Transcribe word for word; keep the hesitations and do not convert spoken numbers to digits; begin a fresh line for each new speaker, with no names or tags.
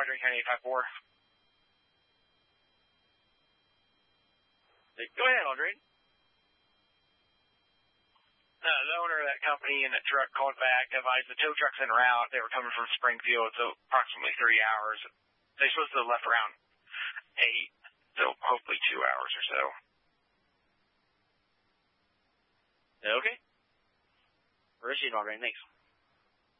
Drink County eight five four.
Go ahead, Andre.
Uh, the owner of that company and the truck called back, advised the tow truck's en route. They were coming from Springfield, so approximately three hours. They supposed to have left around eight, so hopefully two hours or so.
Okay. Appreciate it, Andre. Thanks.